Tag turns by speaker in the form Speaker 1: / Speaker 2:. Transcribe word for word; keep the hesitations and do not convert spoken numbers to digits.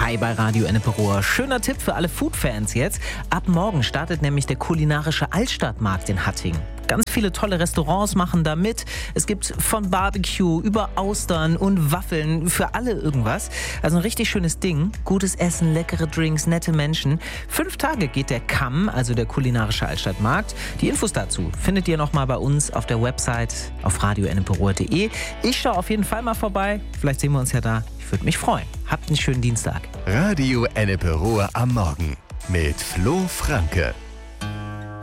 Speaker 1: Hi bei Radio Ennepe-Ruhr. Schöner Tipp für alle Food-Fans jetzt. Ab morgen startet nämlich der kulinarische Altstadtmarkt in Hattingen. Ganz viele tolle Restaurants machen da mit. Es gibt von Barbecue über Austern und Waffeln für alle irgendwas. Also ein richtig schönes Ding. Gutes Essen, leckere Drinks, nette Menschen. Fünf Tage geht der K A M, also der kulinarische Altstadtmarkt. Die Infos dazu findet ihr nochmal bei uns auf der Website auf radio ennepe ruhr punkt de. Ich schaue auf jeden Fall mal vorbei. Vielleicht sehen wir uns ja da. Ich würde mich freuen. Habt einen schönen Dienstag.
Speaker 2: Radio Ennepe-Ruhr am Morgen mit Flo Franke.